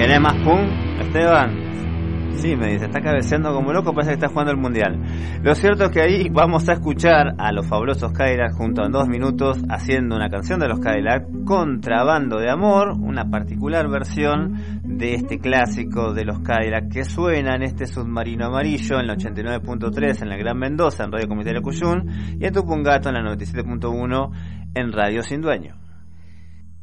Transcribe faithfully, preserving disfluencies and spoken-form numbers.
¿Tenés más pum, Esteban? Sí, me dice, está cabeceando como loco, parece que está jugando el mundial. Lo cierto es que ahí vamos a escuchar a los fabulosos Cadillacs junto a Dos Minutos haciendo una canción de los Cadillacs, Contrabando de Amor, una particular versión de este clásico de los Cadillacs que suena en este submarino amarillo en la ochenta y nueve punto tres en la Gran Mendoza, en Radio Comunitaria Cuyún, y en Tupungato en la noventa y siete punto uno en Radio Sin Dueño.